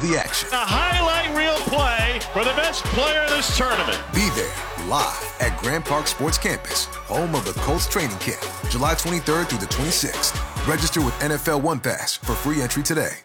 the action. A highlight reel play for the best player in this tournament. Be there, live at Grand Park Sports Campus, home of the Colts training camp, July 23rd through the 26th. Register with NFL One Pass for free entry today.